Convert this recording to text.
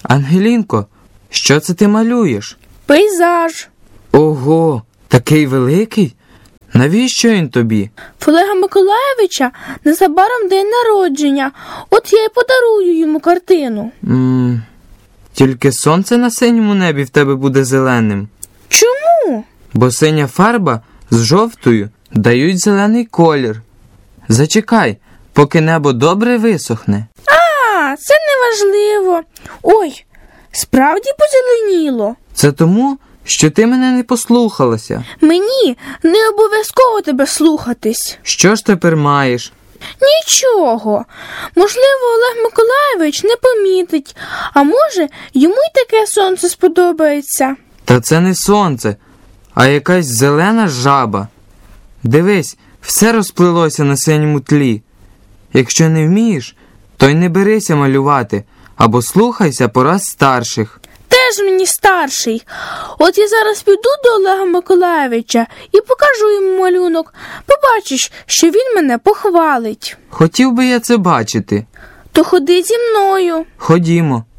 Ангелінко, що це ти малюєш? Пейзаж. Ого, такий великий? Навіщо він тобі? В Олега Миколайовича незабаром день народження. От я й подарую йому картину. Тільки сонце на синьому небі в тебе буде зеленим. Чому? Бо синя фарба з жовтою дають зелений колір. Зачекай, поки небо добре висохне. А, це неважливо. Ой, справді позеленіло? Це тому, що ти мене не послухалася. Мені не обов'язково тебе слухатись. Що ж тепер маєш? Нічого. Можливо, Олег Миколайович не помітить, а може, йому й таке сонце сподобається. Та це не сонце, а якась зелена жаба. Дивись, все розплилося на синьому тлі. Якщо не вмієш, то й не берися малювати, або слухайся порад старших. Теж мені старший. От я зараз піду до Олега Миколайовича і покажу йому малюнок. Побачиш, що він мене похвалить. Хотів би я це бачити. То ходи зі мною. Ходімо.